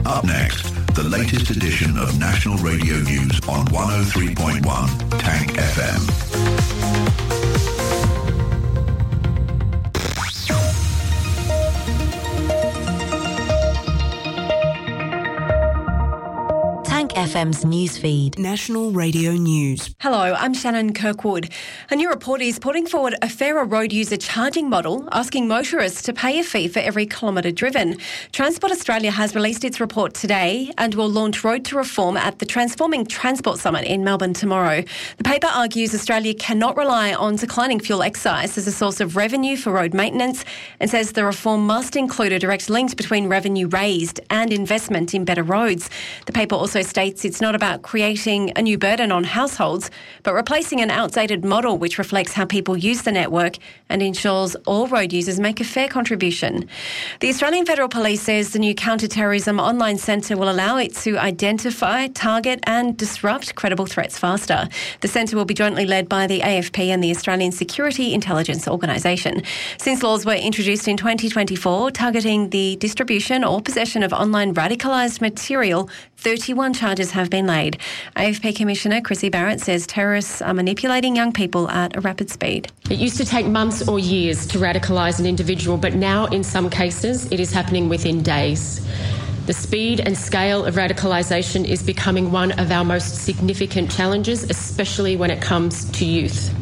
Up next, the latest edition of National Radio News on 103.1 Tank FM. FM's newsfeed. National Radio News. Hello, I'm Shannon Kirkwood. A new report is putting forward a fairer road user charging model, asking motorists to pay a fee for every kilometre driven. Transport Australia has released its report today and will launch Road to Reform at the Transforming Transport Summit in Melbourne tomorrow. The paper argues Australia cannot rely on declining fuel excise as a source of revenue for road maintenance and says the reform must include a direct link between revenue raised and investment in better roads. The paper also states it's not about creating a new burden on households, but replacing an outdated model which reflects how people use the network and ensures all road users make a fair contribution. The Australian Federal Police says the new counter-terrorism online centre will allow it to identify, target and disrupt credible threats faster. The centre will be jointly led by the AFP and the Australian Security Intelligence Organisation. Since laws were introduced in 2024 targeting the distribution or possession of online radicalised material, 31 charges have been laid. AFP Commissioner Chrissy Barrett says terrorists are manipulating young people at a rapid speed. It used to take months or years to radicalise an individual, but now in some cases it is happening within days. The speed and scale of radicalisation is becoming one of our most significant challenges, especially when it comes to youth.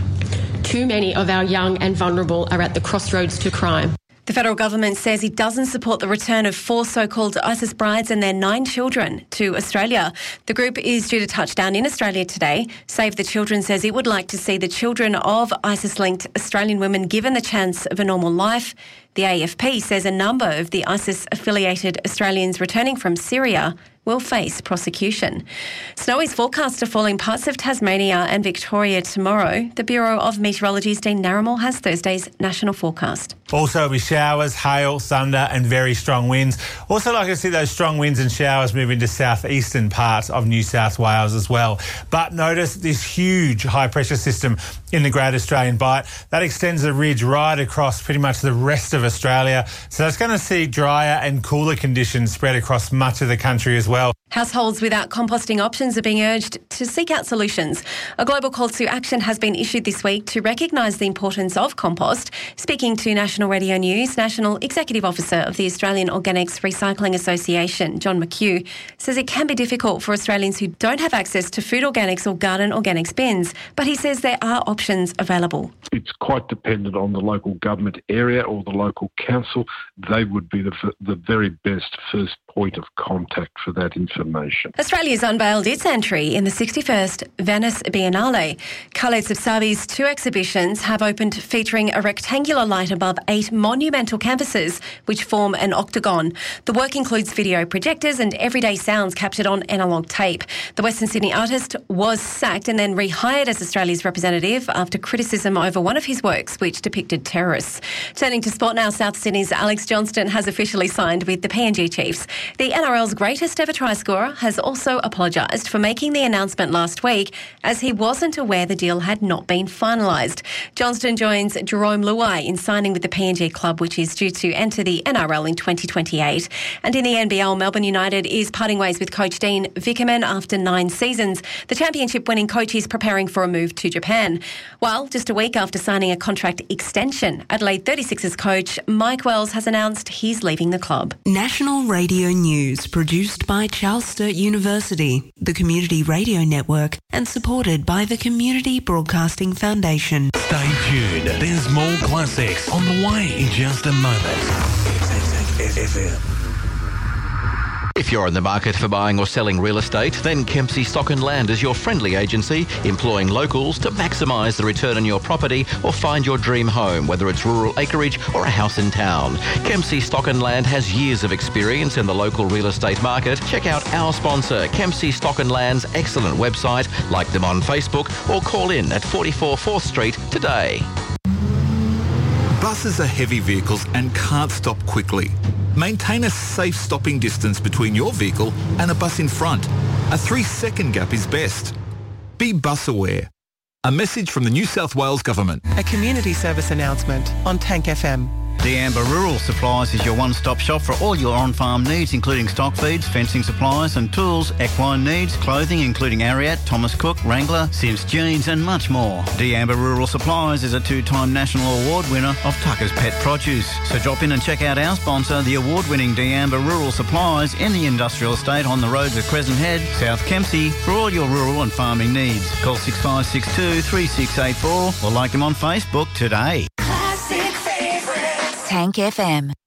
Too many of our young and vulnerable are at the crossroads to crime. The federal government says it doesn't support the return of 4 so-called ISIS brides and their 9 children to Australia. The group is due to touch down in Australia today. Save the Children says it would like to see the children of ISIS-linked Australian women given the chance of a normal life. The AFP says a number of the ISIS-affiliated Australians returning from Syria will face prosecution. Snow is forecast to fall in parts of Tasmania and Victoria tomorrow. The Bureau of Meteorology's Dean Narramore has Thursday's national forecast. Also with showers, hail, thunder and very strong winds. Also like to see those strong winds and showers move into southeastern parts of New South Wales as well. But notice this huge high pressure system in the Great Australian Bight. That extends the ridge right across pretty much the rest of Australia. So that's going to see drier and cooler conditions spread across much of the country as well. Households without composting options are being urged to seek out solutions. A global call to action has been issued this week to recognise the importance of compost. Speaking to National Radio News, National Executive Officer of the Australian Organics Recycling Association, John McHugh, says it can be difficult for Australians who don't have access to food organics or garden organics bins, but he says there are options available. It's quite dependent on the local government area or the local council. They would be the very best first point of contact for that information. Australia's unveiled its entry in the 61st Venice Biennale. Khaled Safsavi's 2 exhibitions have opened featuring a rectangular light above 8 monumental canvases which form an octagon. The work includes video projectors and everyday sounds captured on analogue tape. The Western Sydney artist was sacked and then rehired as Australia's representative after criticism over one of his works which depicted terrorists. Turning to sport now, South Sydney's Alex Johnston has officially signed with the PNG Chiefs. The NRL's greatest ever try scorer has also apologised for making the announcement last week as he wasn't aware the deal had not been finalised. Johnston joins Jerome Luai in signing with the PNG club, which is due to enter the NRL in 2028. And in the NBL, Melbourne United is parting ways with coach Dean Vickerman after 9 seasons. The championship-winning coach is preparing for a move to Japan. Well, just a week after signing a contract extension, Adelaide 36ers coach Mike Wells has announced he's leaving the club. National Radio News, produced by Charles Sturt University, the Community Radio Network, and supported by the Community Broadcasting Foundation. Stay tuned. There's more classics on the way in just a moment. If you're in the market for buying or selling real estate, then Kempsey Stock and Land is your friendly agency, employing locals to maximise the return on your property or find your dream home, whether it's rural acreage or a house in town. Kempsey Stock and Land has years of experience in the local real estate market. Check out our sponsor, Kempsey Stock and Land's excellent website, like them on Facebook, or call in at 44 4th Street today. Buses are heavy vehicles and can't stop quickly. Maintain a safe stopping distance between your vehicle and a bus in front. A 3-second gap is best. Be bus aware. A message from the New South Wales Government. A community service announcement on Tank FM. D'Amber Rural Supplies is your one-stop shop for all your on-farm needs, including stock feeds, fencing supplies and tools, equine needs, clothing including Ariat, Thomas Cook, Wrangler, Sims Jeans and much more. D'Amber Rural Supplies is a 2-time national award winner of Tucker's Pet Produce. So drop in and check out our sponsor, the award-winning D'Amber Rural Supplies in the industrial estate on the roads of Crescent Head, South Kempsey, for all your rural and farming needs. Call 6562 3684 or like them on Facebook today. Tank FM.